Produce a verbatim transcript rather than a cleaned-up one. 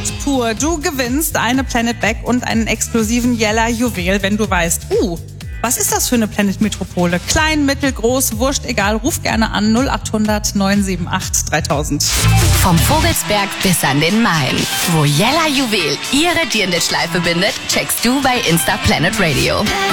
Sport pur. Du gewinnst eine Planet Bag und einen exklusiven Jella Juwel, wenn du weißt, uh, was ist das für eine Planet Metropole? Klein, mittel, groß, wurscht, egal. Ruf gerne an null acht hundert neun sieben acht dreitausend. Vom Vogelsberg bis an den Main. Wo Jella Juwel ihre Dirndl-Schleife bindet, checkst du bei Insta Planet Radio.